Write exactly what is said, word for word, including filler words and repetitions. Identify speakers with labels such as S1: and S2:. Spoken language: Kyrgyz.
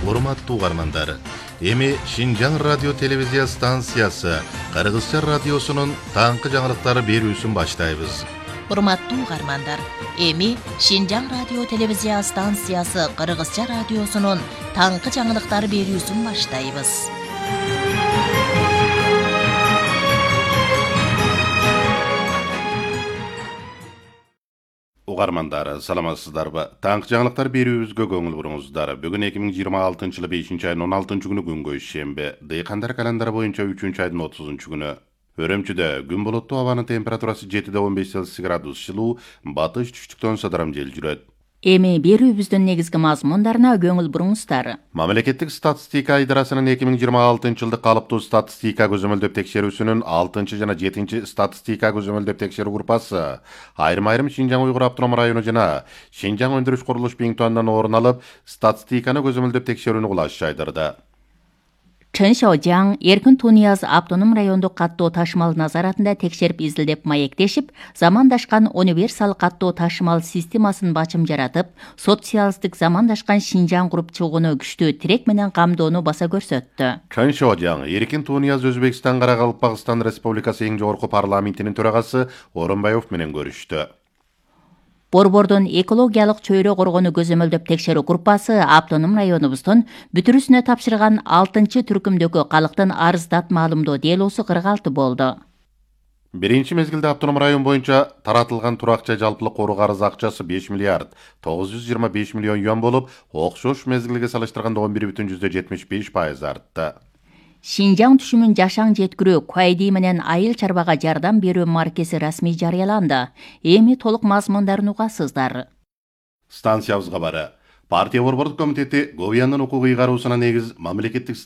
S1: урматтуу угармандар, эми Шинжаң радио телевизия станциясы Кыргызча радиосунун таңкы жаңылыктары берүүсүн баштайбыз.
S2: Урматтуу угармандар, эми Шинжаң радио телевизия станциясы Кыргызча радиосунун таңкы жаңылыктары берүүсүн баштайбыз.
S1: Угармандар, саламатсыздарбы? Таңкы жаңылыктар берүүбүзгө көңүл буруңуздар. Бүгүн эки миң жыйырма алтынчы жылы бешинчи айдын он алтынчы күнү күнгө шемби. Дыйкандар календары боюнча үчүнчү айдын отузунчу күнү. Өрөмчүдө күн булуттуу, абанын температурасы жетиде он беш Цельсий градус жылуу, батыш түштүктөн сыдырым жел жүрөт.
S3: Эми берүүбүздүн негизги мазмундарына көңүл буруңуздар.
S1: Мамлекеттик статистика идарасынын эки миң жыйырма алтынчы жылдык калыптуу статистика көзөмөлдөп текшерүүсүнүн алтынчы жана жетинчи статистика көзөмөлдөп текшерүү группасы айрым-айрым Шинжаң Уйгур автоном району жана Шинжаң өндүрүш курулуш биңтуанынан орун алып, статистиканы көзөмөлдөп текшерүүнү кулаш жайдырды.
S3: Чын Шаожаң Эркин Тунияз автоном райондук каттоо ташымал назаратында текшерип изилдеп маектешип, замандашкан универсал каттоо ташымал системасын бачым жаратып, социалисттик замандашкан Шинжаң куруп чыгууну күчтүү тирек менен камдоону баса көрсөттү.
S1: Чын Шаожаң Эркин Тунияз Өзбекстан Каракалпакстан Республикасы эң жогорку парламентинин төрагасы Орунбаев менен көрүштү.
S3: Борбордун экологиялык чөйрө коргону көзөмөлдөп текшерүү группасы автоном районубуздун бүтүрүсүнө тапшырган алтынчы түркүмдөгү калктын арыздат маалымдоо делосу кырк алты болду.
S1: Биринчи мезгилде автоном район боюнча таратылган турак жай жалпылык кору карыз акчасы беш миллиард тогуз жүз жыйырма беш миллион юан болуп, окшош мезгилге салыштырганда он бир бүтүн жүздө жетимиш беш пайыз артты.
S3: Шинжаң түшүмүн жашаң жеткирүү Куайди менен айыл чарбага жардам берүү маркеси расмий жарыяланды. Эми толук мазмундарын угасыздар.
S1: Станциябызга бары. Партия борбордук комитети Говияндын укук ыйгаруусуна негиз мамлекеттик